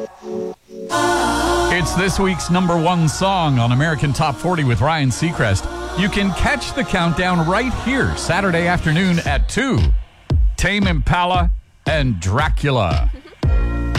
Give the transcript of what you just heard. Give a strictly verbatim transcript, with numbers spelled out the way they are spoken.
It's this week's number one song on American Top forty with Ryan Seacrest. You can catch the countdown right here Saturday afternoon at two. Tame Impala and Dracula.